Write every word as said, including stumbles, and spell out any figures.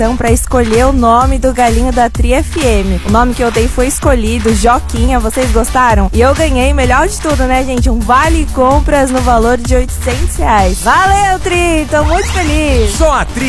votação pra escolher o nome do galinho da Tri F M. O nome que eu dei foi escolhido, Joquinha. Vocês gostaram? E eu ganhei, melhor de tudo, né, gente? Um vale compras no valor de oitocentos reais. Valeu, Tri! Tô muito feliz! Só a Tri